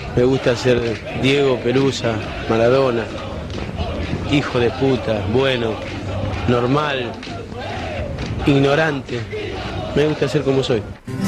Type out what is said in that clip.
Me gusta ser Diego Pelusa, Maradona, hijo de puta, bueno, normal, ignorante. Me gusta ser como soy.